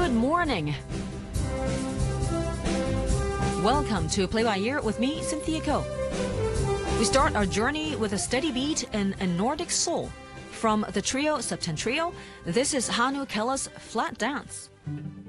Good morning. Welcome to Play by Ear with me, Cynthia Ko. We start our journey with a steady beat in a Nordic soul. From the trio Septentrio, this is Hannu Kella's Flat Dance.